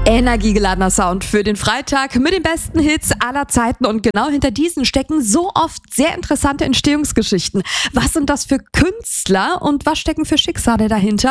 Energiegeladener Sound für den Freitag mit den besten Hits aller Zeiten, und genau hinter diesen stecken so oft sehr interessante Entstehungsgeschichten. Was sind das für Künstler und was stecken für Schicksale dahinter?